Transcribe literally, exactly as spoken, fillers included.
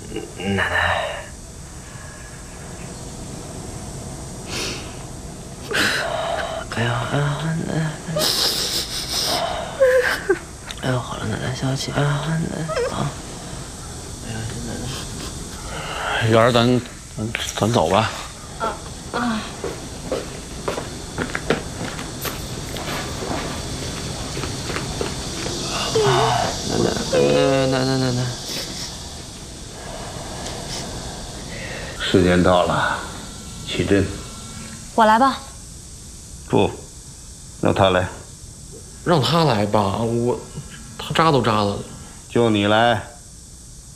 奶奶。哎呀哎呀奶奶！哎呦，好了，奶奶消气。哎呀奶奶啊！哎呀奶奶。 媛儿，咱咱咱走吧。 啊啊！ 奶奶，奶奶，奶奶。 时间到了，起阵。 我来吧。 不，让他来。 让他来吧，我他扎都扎了。 就你来。